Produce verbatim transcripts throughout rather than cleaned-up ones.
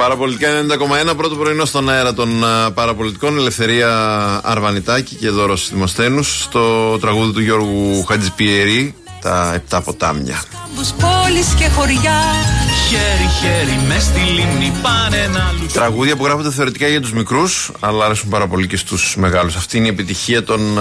Παραπολιτικά ενενήντα κόμμα ένα, πρώτο πρωινό στον αέρα των uh, παραπολιτικών. Ελευθερία Αρβανιτάκη και Δώρος Δημοσθένους. Στο τραγούδι του Γιώργου Χατζηπιερή, τα επτά ποτάμια. Πόλεις και χωριά, χέρι χέρι μες στη λίμνη πάνε να λουσούν. Τραγούδια που γράφονται θεωρητικά για τους μικρούς, αλλά αρέσουν πάρα πολύ και στους μεγάλους. Αυτή είναι η επιτυχία των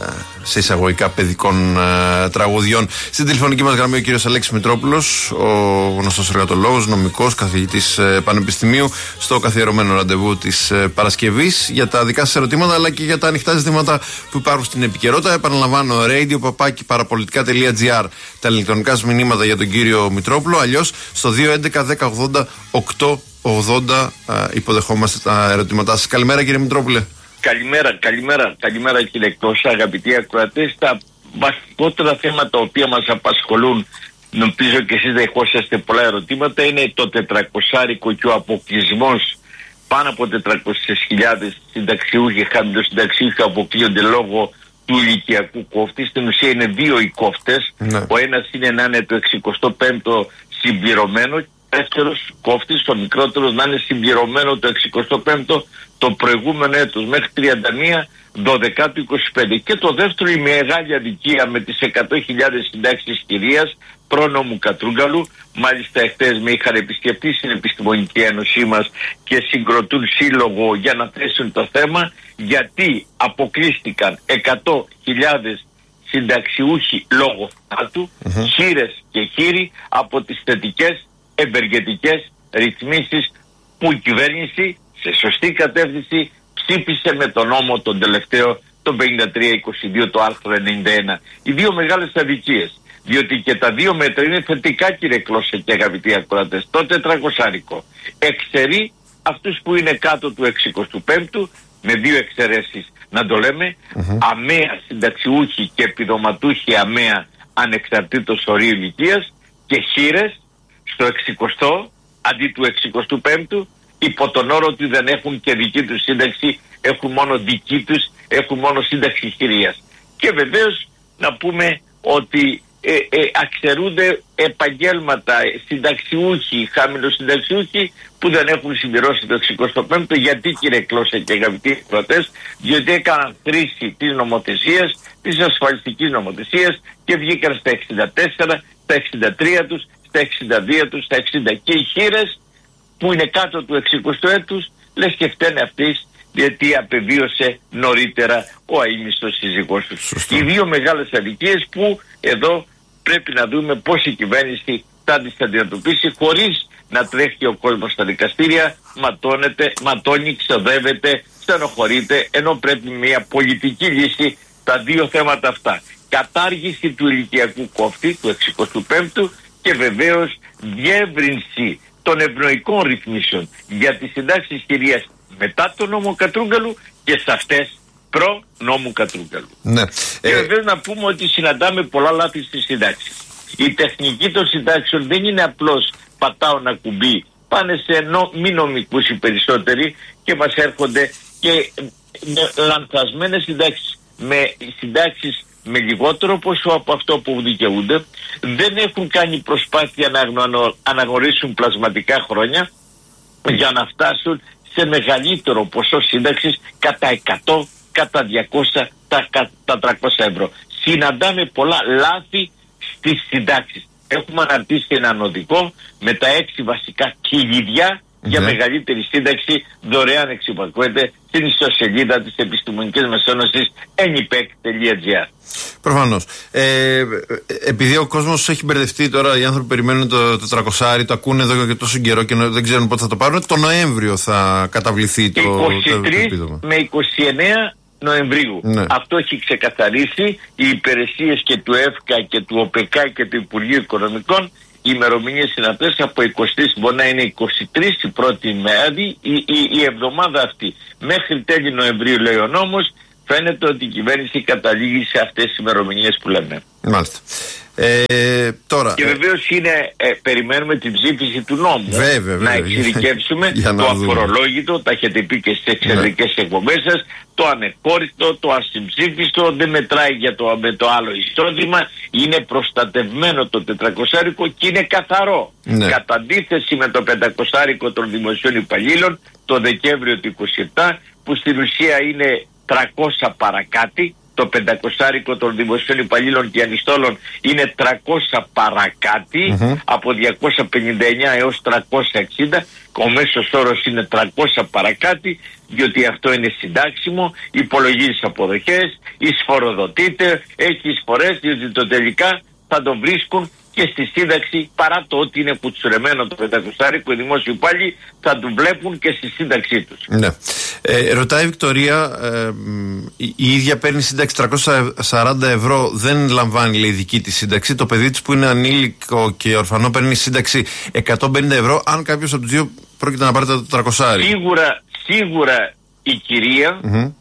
σε εισαγωγικά παιδικών τραγουδιών. Στην τηλεφωνική μας γραμμή ο κύριος Αλέξης Μητρόπουλος, ο γνωστός εργατολόγος, νομικός, καθηγητής πανεπιστημίου, στο καθιερωμένο ραντεβού της Παρασκευής για τα δικά σας ερωτήματα, αλλά και για τα ανοιχτά ζητήματα που υπάρχουν στην επικαιρότητα. Επαναλαμβάνω, radio παπάκι παραπολιτικά τελεία τζι άρ τα ηλεκτρονικά σας μηνύματα για τον κύριο Μητρόπουλο, αλλιώς στο δύο έντεκα δέκα ογδόντα οκτώ ογδόντα υποδεχόμαστε τα ερωτήματά σας. Καλημέρα κύριε Μητρόπουλε. Καλημέρα, καλημέρα, καλημέρα κύριε εκτός, αγαπητοί ακροατές. Τα βασικότερα θέματα τα οποία μας απασχολούν, νομίζω και εσείς δεχόσαστε πολλά ερωτήματα, είναι το τετρακοσάρικο και ο αποκλεισμός. Πάνω από τετρακόσιες χιλιάδες συνταξιούχοι, χαμηλοσυνταξιούχοι αποκλείονται λόγω του ηλικιακού κόφτη. Στην ουσία είναι δύο οι κόφτες. Ναι. Ο ένας είναι να είναι το εξηκοστό πέμπτο συμπληρωμένο, ο δεύτερος κόφτης, ο μικρότερος, να είναι συμπληρωμένο το εξηκοστό πέμπτο το προηγούμενο έτος μέχρι τριάντα μία δώδεκα του είκοσι πέντε. Και το δεύτερο, η μεγάλη αδικία με τις εκατό χιλιάδες συντάξεις κυρίας πρόνομου Κατρούγκαλου. Μάλιστα εχθές με είχαν επισκεφτεί στην Επιστημονική Ένωσή μας και συγκροτούν σύλλογο για να θέσουν το θέμα, γιατί αποκλείστηκαν εκατό χιλιάδες συνταξιούχοι λόγω θανάτου, mm-hmm. χείρες και χείροι, από τις θετικές ευεργετικές ρυθμίσεις που η κυβέρνηση σε σωστή κατεύθυνση ψήφισε με τον νόμο τον τελευταίο, τον πενήντα τρία είκοσι δύο, το άρθρο ενενήντα ένα. Οι δύο μεγάλες αδικίες, διότι και τα δύο μέτρα είναι θετικά κύριε Κλώσε και αγαπητοί ακροατές. Το τετρακοσάρικο εξαιρεί αυτούς που είναι κάτω του εξηκοστού πέμπτου, με δύο εξαιρέσεις να το λέμε, mm-hmm. αμαία συνταξιούχοι και επιδοματούχοι αμαία ανεξαρτήτως ορίου ηλικίας, και χείρες στο εξηκοστό αντί του εξηκοστού πέμπτου, υπό τον όρο ότι δεν έχουν και δική τους σύνταξη, έχουν μόνο δική τους, έχουν μόνο σύνταξη χειρίας. Και βεβαίως να πούμε ότι ε, ε, αξαιρούνται επαγγέλματα, συνταξιούχοι, χαμηλοσυνταξιούχοι που δεν έχουν συμπληρώσει το εξηκοστό πέμπτο. Γιατί κύριε Κλώσε και αγαπητοί εκδοτές? Διότι έκαναν χρήση της νομοθεσίας, της ασφαλιστικής νομοθεσίας και βγήκαν στα εξήντα τέσσερα, στα εξήντα τρία τους, στα εξήντα δύο τους, στα εξήντα, και οι χείρες που είναι κάτω του εξηκοστού έτους λες και φταίνε αυτής, γιατί απεβίωσε νωρίτερα ο αείμιστος σύζυγός τους. Σωστό. Οι δύο μεγάλες αδικίες που εδώ πρέπει να δούμε πώς η κυβέρνηση θα τις αντιμετωπίσει, χωρίς να τρέχει ο κόσμος στα δικαστήρια, ματώνεται, ματώνει, ξοδεύεται, στενοχωρείται, ενώ πρέπει μια πολιτική λύση τα δύο θέματα αυτά. Κατάργηση του ηλικιακού κόφτη του εξηκοστού πέμπτου και βεβαίως διεύρυνση των ευνοϊκών ρυθμίσεων για τις συντάξεις κυρίας μετά τον νόμο Κατρούγκαλου και σε αυτές προ νόμου Κατρούγκαλου. Ναι. Και ε... βεβαίως να πούμε ότι συναντάμε πολλά λάθη στις συντάξεις. Η τεχνική των συντάξεων δεν είναι απλώς πατάω ένα κουμπί, πάνε σε νο, μη νομικούς οι περισσότεροι και μας έρχονται και με λανθασμένες συντάξεις, με συντάξεις με λιγότερο ποσό από αυτό που δικαιούνται, δεν έχουν κάνει προσπάθεια να αναγνωρίσουν πλασματικά χρόνια για να φτάσουν σε μεγαλύτερο ποσό σύνταξης κατά εκατό, κατά διακόσια, τα, τα τριακόσια ευρώ. Συναντάμε πολλά λάθη στις συντάξεις. Έχουμε αναρτήσει έναν οδικό με τα έξι βασικά κλειδιά για μεγαλύτερη σύνταξη, δωρεάν εξυπακούεται στην ιστοσελίδα της Επιστημονικής μας Ένωσης εν άι πι ι κ τελεία τζι άρ. Προφανώς. Ε, επειδή ο κόσμος έχει μπερδευτεί τώρα, οι άνθρωποι περιμένουν το τετρακόσια, το ακούνε εδώ και τόσο καιρό και δεν ξέρουν πότε θα το πάρουν, το Νοέμβριο θα καταβληθεί το, είκοσι τρεις το, το με είκοσι εννέα Νοεμβρίου. Ναι. Αυτό έχει ξεκαθαρίσει οι υπηρεσίες και του ΕΦΚΑ και του ΟΠΕΚΑ και του Υπουργείου Οικονομικών. Οι ημερομηνίες είναι αυτές, από είκοσι τρεις μπορεί να είναι είκοσι τρεις η πρώτη μέρα, η, η, η εβδομάδα αυτή. Μέχρι τέλη Νοεμβρίου, λέει ο νόμος, φαίνεται ότι η κυβέρνηση καταλήγει σε αυτές τις ημερομηνίες που λέμε. Μάλιστα. Ε, τώρα, και βεβαίως είναι, ε, περιμένουμε την ψήφιση του νόμου. Βέβαια, βέβαια. Να εξειδικεύσουμε το αφορολόγητο, τα έχετε πει και στις εξαιρετικές ναι. εκπομπές σας, το ανεκόρυκτο, το ασυμψήφιστο, δεν μετράει για το, με το άλλο εισόδημα, είναι προστατευμένο το τετρακοσάρικο και είναι καθαρό. Ναι. Κατά αντίθεση με το πεντακοσάρικο των δημοσίων υπαλλήλων, το Δεκέμβριο του είκοσι επτά, που στην ουσία είναι τριακόσια παρακάτι. Το πεντακοσάρικο των δημοσίων υπαλλήλων και ανιστόλων είναι τριακόσια παρακάτι, mm-hmm. από διακόσια πενήντα εννιά έως τριακόσια εξήντα. Ο μέσος όρος είναι τριακόσια παρακάτι, διότι αυτό είναι συντάξιμο, υπολογίζεις αποδοχές, εισφοροδοτείται, έχει εισφορές, διότι το τελικά θα το βρίσκουν και στη σύνταξη, παρά το ότι είναι κουτσουρεμένο το πεντακοσάρικο, οι δημόσιοι υπάλληλοι θα του βλέπουν και στη σύνταξή τους. Ναι. Ε, ρωτάει η Βικτωρία, ε, η, η ίδια παίρνει σύνταξη τριακόσια σαράντα ευρώ, δεν λαμβάνει, λέει, δική της σύνταξη. Το παιδί της που είναι ανήλικο και ορφανό παίρνει σύνταξη εκατόν πενήντα ευρώ, αν κάποιος από τους δύο πρόκειται να πάρει το τριακόσια. Σίγουρα, σίγουρα η κυρία, mm-hmm.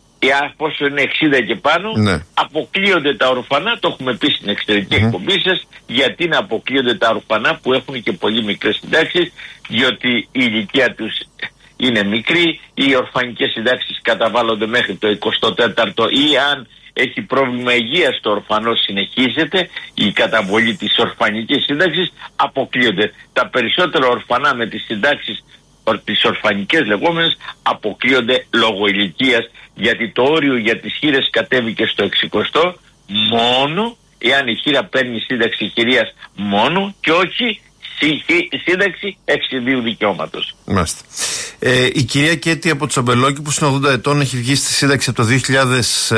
πόσο είναι εξήντα και πάνω, ναι. αποκλείονται τα ορφανά, το έχουμε πει στην εξωτερική mm-hmm. εκπομπή σας, γιατί να αποκλείονται τα ορφανά που έχουν και πολύ μικρές συντάξεις, διότι η ηλικία τους είναι μικρή, οι ορφανικές συντάξεις καταβάλλονται μέχρι το εικοστό τέταρτο ή αν έχει πρόβλημα υγείας το ορφανό συνεχίζεται, η καταβολή της ορφανικής σύνταξης, αποκλείονται. Τα περισσότερα ορφανά με τις συντάξεις τις ορφανικές λεγόμενες αποκλείονται λόγω ηλικίας, γιατί το όριο για τις χήρες κατέβηκε στο εξηκοστό μόνο εάν η χήρα παίρνει σύνταξη χειρίας μόνο και όχι σύνταξη εξιδίου δικαιώματος. Μάλιστα. Ε, η κυρία Κέτη από Τσαμπελόκη, που είναι ογδόντα ετών, έχει βγει στη σύνταξη από το δύο χιλιάδες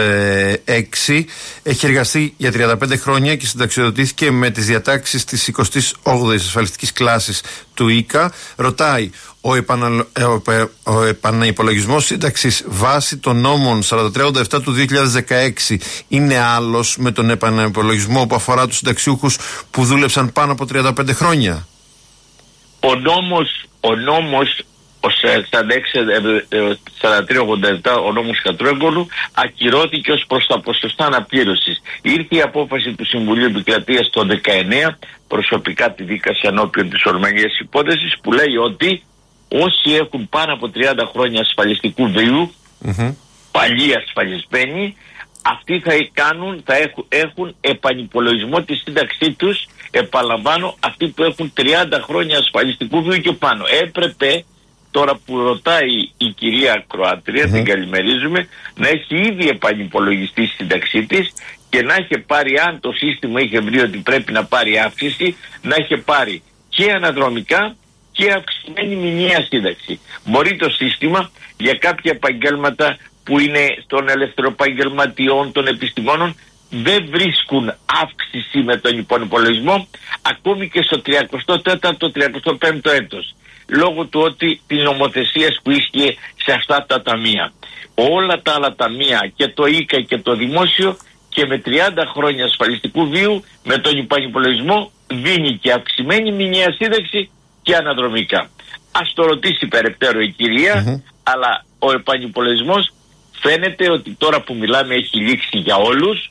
έξι, έχει εργαστεί για τριάντα πέντε χρόνια και συνταξιοδοτήθηκε με τις διατάξεις της εικοστής όγδοης ασφαλιστικής κλάσης του ΙΚΑ. Ρωτάει, ο, επανα, ο, ο επαναυπολογισμός σύνταξης βάσει των νόμων σαράντα τρία ογδόντα επτά του δύο χιλιάδες δεκαέξι είναι άλλος με τον επαναυπολογισμό που αφορά τους συνταξιούχους που δούλεψαν πάνω από τριάντα πέντε χρόνια? Ο νόμος, ο νόμος ο σαράντα τρία ογδόντα επτά, ο νόμος Κατρόγκολου, ακυρώθηκε ως προς τα ποσοστά αναπλήρωσης. Ήρθε η απόφαση του Συμβουλίου Επικρατείας το δεκαεννέα, προσωπικά τη δίκαση ενώπιον της ορμανίας υπόθεσης, που λέει ότι όσοι έχουν πάνω από τριάντα χρόνια ασφαλιστικού βίου, mm-hmm. παλιοί ασφαλισμένοι, αυτοί θα κάνουν, θα έχουν, έχουν επανυπολογισμό τη σύνταξή τους. Επαναλαμβάνω, αυτοί που έχουν τριάντα χρόνια ασφαλιστικού βίου και πάνω. Έπρεπε, τώρα που ρωτάει η κυρία Κροάτρια, mm-hmm. την καλημερίζουμε, να έχει ήδη επανυπολογιστεί η σύνταξή της και να έχει πάρει, αν το σύστημα είχε βρει ότι πρέπει να πάρει αύξηση, να έχει πάρει και αναδρομικά και αυξημένη μηνιαία σύνταξη. Μπορεί το σύστημα για κάποια επαγγέλματα που είναι των ελευθεροπαγγελματιών, των επιστημόνων, δεν βρίσκουν αύξηση με τον υπολογισμό ακόμη και στο τριακοστό τέταρτο τριακοστό πέμπτο έτος, λόγω του ότι τη νομοθεσία που ίσχυε σε αυτά τα ταμεία. Όλα τα άλλα ταμεία, και το ΙΚΑ και το δημόσιο, και με τριάντα χρόνια ασφαλιστικού βίου με τον υπολογισμό δίνει και αυξημένη μηνιαία σύνταξη και αναδρομικά. Ας το ρωτήσει περαιτέρω η κυρία, mm-hmm. αλλά ο επανυπολογισμός φαίνεται ότι τώρα που μιλάμε έχει λήξει για όλους,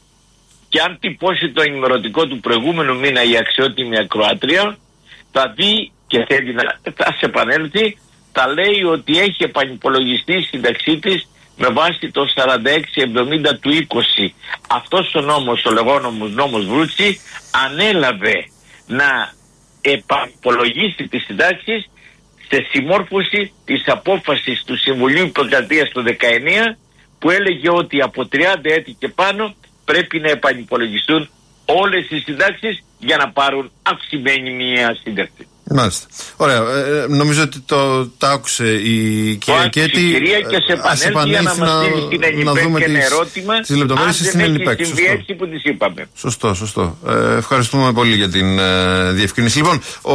και αν τυπώσει το ενημερωτικό του προηγούμενου μήνα η αξιότιμη ακροάτρια, θα δει και θέλει να θα σε επανέλθει, θα λέει ότι έχει επανυπολογιστεί η σύνταξή της με βάση το σαράντα έξι εβδομήντα του είκοσι. Αυτός ο νόμος, ο λεγόμενος νόμος Βρούτσι, ανέλαβε να επανυπολογίσει τις συντάξεις σε συμμόρφωση της απόφασης του Συμβουλίου Επικρατείας του δεκαεννέα, που έλεγε ότι από τριάντα έτη και πάνω πρέπει να επανυπολογιστούν όλες οι συντάξεις για να πάρουν αυξημένη μία σύνταξη. Μάλιστα. Ωραία. Ε, νομίζω ότι το τα άκουσε η κυρία Κέτη. Η κυρία και σε επανέλθει για να μας στείλει στην Ενιπέκ και ένα ερώτημα αν δεν έχει συμβεί έτσι που της είπαμε. Σωστό, σωστό. Ε, ευχαριστούμε πολύ για την ε, διευκρίνηση. Λοιπόν, ο,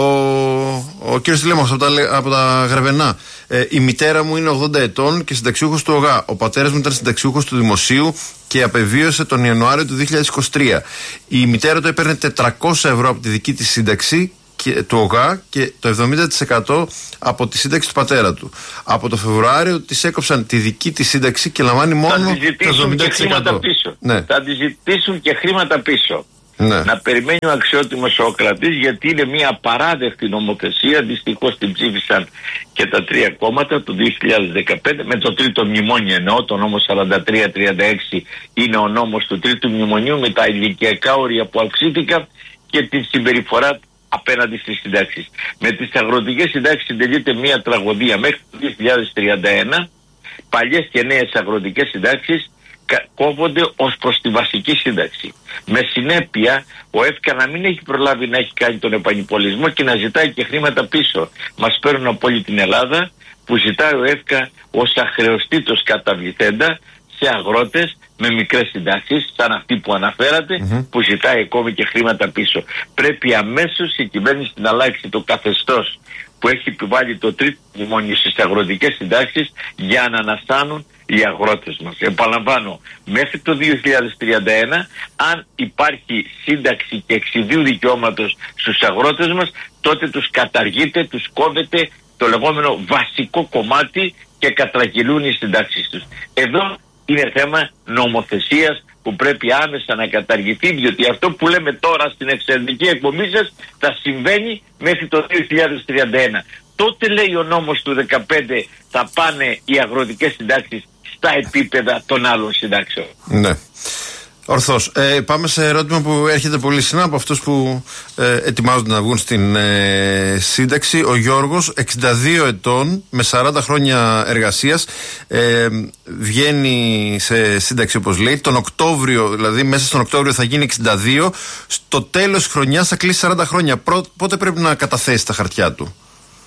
ο κύριος Τηλέμαχος από τα, από τα Γραβενά. Ε, η μητέρα μου είναι ογδόντα ετών και συνταξιούχος του ΟΓΑ. Ο πατέρας μου ήταν συνταξιούχος του Δημοσίου και απεβίωσε τον Ιανουάριο του δύο χιλιάδες είκοσι τρία. Η μητέρα του έπαιρνε τετρακόσια ευρώ από τη δική της σύνταξη του ΟΓΑ και το εβδομήντα τοις εκατό από τη σύνταξη του πατέρα του. Από το Φεβρουάριο της έκοψαν τη δική της σύνταξη και λαμβάνει μόνο το εβδομήντα τοις εκατό. Ναι. Θα τη ζητήσουν και χρήματα πίσω. Ναι. Να περιμένει ο αξιότιμος ο κρατής, γιατί είναι μια απαράδεκτη νομοθεσία. Δυστυχώς την ψήφισαν και τα τρία κόμματα το δύο χιλιάδες δεκαπέντε με το τρίτο μνημόνιο, εννοώ το νόμο σαράντα τρία τριάντα έξι είναι ο νόμος του τρίτου μνημονίου, με τα ηλικιακά όρια που αυξήθηκαν και τη συμπεριφορά απέναντι στις συντάξεις. Με τις αγροτικές συντάξεις συντελείται μια τραγωδία. Μέχρι το δύο χιλιάδες τριάντα ένα παλιές και νέες αγροτικές συντάξεις κόβονται ως προς τη βασική σύνταξη. Με συνέπεια ο ΕΦΚΑ να μην έχει προλάβει να έχει κάνει τον επανυπολισμό και να ζητάει και χρήματα πίσω. Μας παίρνουν από όλη την Ελλάδα που ζητάει ο ΕΦΚΑ ως αχρεωστήτως καταβληθέντα σε αγρότες με μικρές συντάξεις, σαν αυτή που αναφέρατε, mm-hmm. που ζητάει ακόμη και χρήματα πίσω. Πρέπει αμέσως η κυβέρνηση να αλλάξει το καθεστώς που έχει επιβάλει το τρίτο μνημόνιο στις αγροτικές συντάξεις για να αναστάνουν οι αγρότες μας. Επαναλαμβάνω, μέχρι το δύο χιλιάδες τριάντα ένα, αν υπάρχει σύνταξη και εξιδίου δικαιώματος στους αγρότες μας, τότε τους καταργείται, τους κόβεται το λεγόμενο βασικό κομμάτι και κατρακυλούν οι συντάξεις τους. Εδώ είναι θέμα νομοθεσίας που πρέπει άμεσα να καταργηθεί, διότι αυτό που λέμε τώρα στην εξαιρετική εκπομπή σας θα συμβαίνει μέχρι το δύο χιλιάδες τριάντα ένα. Τότε, λέει ο νόμος του δεκαπέντε, θα πάνε οι αγροτικές συντάξεις στα επίπεδα των άλλων συντάξεων. Ναι. Ορθώς. Ε, πάμε σε ερώτημα που έρχεται πολύ συχνά από αυτούς που ε, ετοιμάζονται να βγουν στην ε, σύνταξη. Ο Γιώργος, εξήντα δύο ετών, με σαράντα χρόνια εργασίας, ε, βγαίνει σε σύνταξη, όπως λέει. Τον Οκτώβριο, δηλαδή μέσα στον Οκτώβριο θα γίνει εξήντα δύο. Στο τέλος της χρονιάς θα κλείσει σαράντα χρόνια. Πρό, πότε πρέπει να καταθέσει τα χαρτιά του?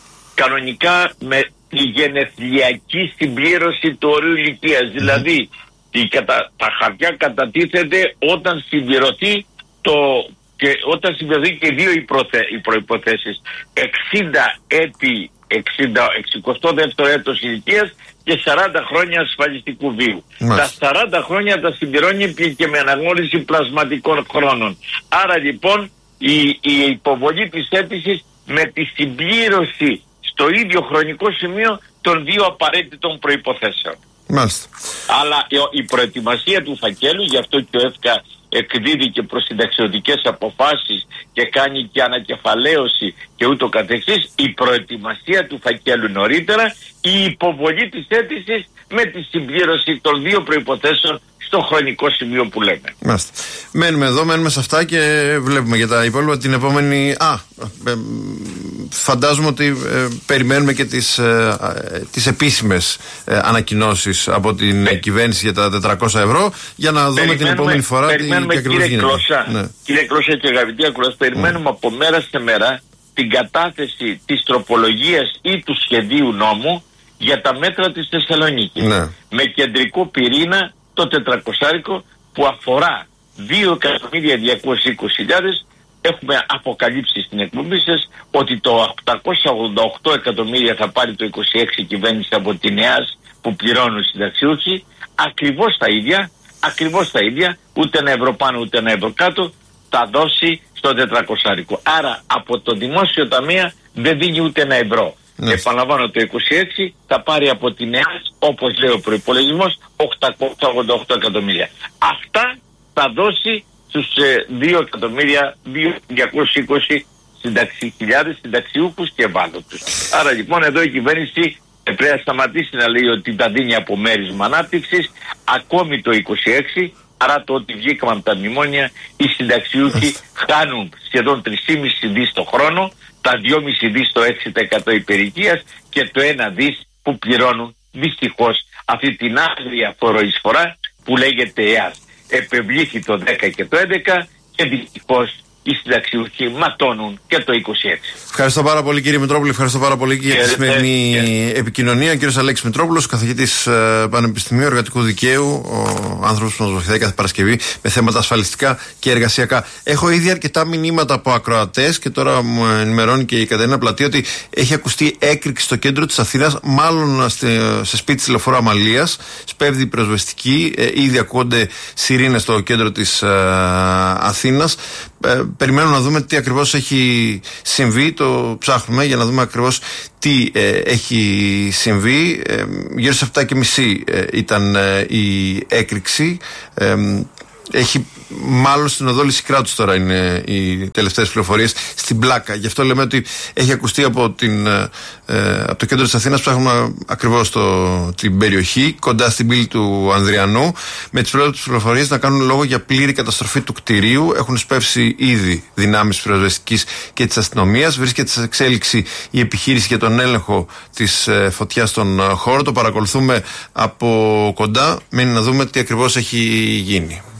Κανονικά με τη γενεθλιακή συμπλήρωση του ορίου ηλικίας. Mm-hmm. Δηλαδή η κατα... τα χαρτιά κατατίθενται όταν συμπληρωθεί το... και όταν συμπληρωθεί και δύο οι, προθε... οι προϋποθέσεις. εξήντα έτη, εξήντα, εξηκοστό δεύτερο έτος ηλικίας και σαράντα χρόνια ασφαλιστικού βίου. Mm-hmm. Τα σαράντα χρόνια τα συμπληρώνει και με αναγνώριση πλασματικών χρόνων. Άρα λοιπόν η, η υποβολή της αίτησης με τη συμπλήρωση στο ίδιο χρονικό σημείο των δύο απαραίτητων προϋποθέσεων. Μάλιστα. Αλλά η προετοιμασία του φακέλου, γι' αυτό και ο ΕΦΚΑ εκδίδει και προσυνταξιωτικές αποφάσεις και κάνει και ανακεφαλαίωση και ούτω καθεξής, η προετοιμασία του φακέλου νωρίτερα, η υποβολή της αίτησης με τη συμπλήρωση των δύο προϋποθέσεων στο χρονικό σημείο που λέμε. Μάλιστα. Μένουμε εδώ, μένουμε σε αυτά και βλέπουμε για τα υπόλοιπα την επόμενη. Α, ε, φαντάζομαι ότι ε, περιμένουμε και τις, ε, τις επίσημες ε, ανακοινώσεις από την ε, κυβέρνηση για τα τετρακόσια ευρώ για να δούμε την επόμενη φορά τι ακριβώς γίνεται. Κλώσσα, ναι. Κύριε Κλώσσα και αγαπητοί ακροατές, περιμένουμε mm. από μέρα σε μέρα την κατάθεση της τροπολογίας ή του σχεδίου νόμου για τα μέτρα της Θεσσαλονίκης. Ναι. Με κεντρικό πυρήνα το τετρακόσια που αφορά δύο εκατομμύρια διακόσιες είκοσι χιλιάδες. Έχουμε αποκαλύψει στην εκπομπή σας ότι το οκτακόσια ογδόντα οκτώ εκατομμύρια θα πάρει το είκοσι έξι κυβέρνηση από την ΕΑΣ που πληρώνουν οι συνταξιούχοι. Ακριβώς τα ίδια, ακριβώς τα ίδια, ούτε ένα ευρώ πάνω ούτε ένα ευρώ κάτω, θα δώσει στο τετρακόσια. Άρα από το δημόσιο ταμείο δεν δίνει ούτε ένα ευρώ. Ναι. Επαναλαμβάνω, το είκοσι έξι θα πάρει από την ΕΑΣ, όπως λέει ο προϋπολογισμός, οκτακόσια ογδόντα οκτώ εκατομμύρια. Αυτά θα δώσει στους ε, δύο εκατομμύρια διακόσιες είκοσι χιλιάδες συνταξιούχους και ευάλωτους. Άρα λοιπόν εδώ η κυβέρνηση πρέπει να σταματήσει να λέει ότι τα δίνει από μέρισμα ανάπτυξης, ακόμη το είκοσι έξι, άρα το ότι βγήκαμε από τα μνημόνια, οι συνταξιούχοι χάνουν σχεδόν τρία κόμμα πέντε δις το χρόνο, τα δυόμισι δις το έξι τοις εκατό υπερικίας και το ένα δις που πληρώνουν δυστυχώς αυτή την άγρια φοροεισφορά που λέγεται ΕΑΣ. Επευλήθη το δέκα και το έντεκα και δυστυχώς οι συνταξιούχοι ματώνουν και το είκοσι έξι. Ευχαριστώ πάρα πολύ κύριε Μητρόπουλο, ευχαριστώ πάρα πολύ και για τη σημερινή επικοινωνία. Κύριος Αλέξης Μητρόπουλος, καθηγητής ε, Πανεπιστημίου Εργατικού Δικαίου, ο άνθρωπος που μας βοηθάει κάθε Παρασκευή με θέματα ασφαλιστικά και εργασιακά. Έχω ήδη αρκετά μηνύματα από ακροατές και τώρα μου ενημερώνει και η Κατερίνα Πλατή ότι έχει ακουστεί έκρηξη στο κέντρο της Αθήνας, μάλλον σε, σε σπίτι της λεωφόρου Αμαλίας. Σπέβδει η πυροσβεστική, ε, ήδη ακούγονται σιρήνες στο κέντρο της ε, Αθήνας. ε, περιμένουμε να δούμε τι ακριβώς έχει συμβεί. Το ψάχνουμε για να δούμε ακριβώς τι ε, έχει συμβεί. Ε, γύρω σε επτά και μισή ε, ήταν ε, η έκρηξη. Ε, Έχει μάλλον στην οδό Λυσικράτους τώρα είναι οι τελευταίες πληροφορίες, στην Πλάκα. Γι' αυτό λέμε ότι έχει ακουστεί από, την, ε, από το κέντρο της Αθήνας. Ψάχνουμε ακριβώς το, την περιοχή, κοντά στην πύλη του Ανδριανού. Με τις πρώτες πληροφορίες να κάνουν λόγο για πλήρη καταστροφή του κτηρίου. Έχουν σπεύσει ήδη δυνάμεις της πυροσβεστικής και της αστυνομίας. Βρίσκεται σε εξέλιξη η επιχείρηση για τον έλεγχο της ε, φωτιάς στον χώρο. Το παρακολουθούμε από κοντά. Μένει να δούμε τι ακριβώς έχει γίνει.